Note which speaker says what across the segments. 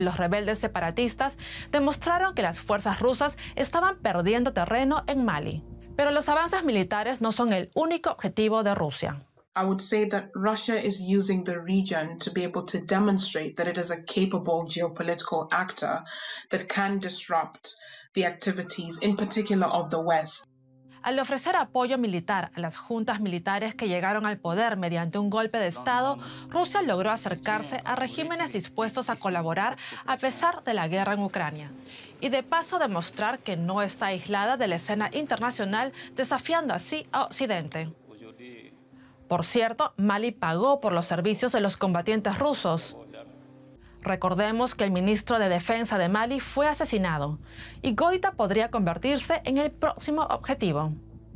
Speaker 1: Los rebeldes separatistas demostraron que las fuerzas rusas estaban perdiendo terreno en Mali. Pero los avances militares no son el único objetivo de Rusia.
Speaker 2: I would say that Russia is using the region to be able to demonstrate that it is a capable geopolitical actor that can disrupt the activities, in particular of the West.
Speaker 1: Al ofrecer apoyo militar a las juntas militares que llegaron al poder mediante un golpe de Estado, Rusia logró acercarse a regímenes dispuestos a colaborar a pesar de la guerra en Ucrania. Y de paso demostrar que no está aislada de la escena internacional, desafiando así a Occidente. Por cierto, Mali pagó por los servicios de los combatientes rusos. Recordemos que el ministro de Defensa de Mali fue asesinado y Goïta podría convertirse en el próximo objetivo.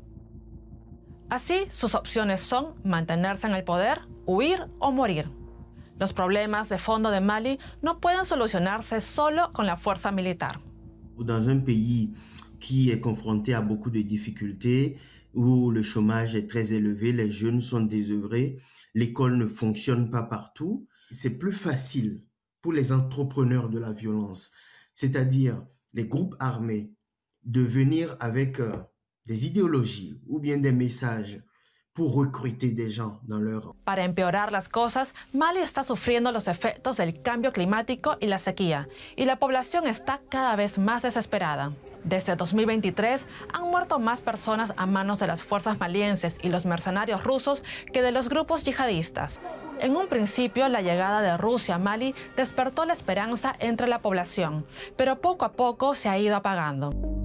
Speaker 1: Así, sus opciones son mantenerse en el poder, huir o morir. Los problemas de fondo de Mali no pueden solucionarse solo con la fuerza militar.
Speaker 3: Dans un pays qui est confronté à beaucoup de difficultés, où le chômage est très élevé, les jeunes sont désœuvrés, l'école ne fonctionne pas partout, c'est plus facile pour les entrepreneurs de la violence, c'est-à-dire les groupes armés, de venir avec des idéologies ou bien des messages pour recruter des gens dans leur...
Speaker 1: Para empeorar las cosas, Mali está sufriendo los efectos del cambio climático y la sequía, y la población está cada vez más desesperada. Desde 2023 han muerto más personas a manos de las fuerzas malienses y los mercenarios rusos que de los grupos yihadistas. En un principio, la llegada de Rusia a Mali despertó la esperanza entre la población, pero poco a poco se ha ido apagando.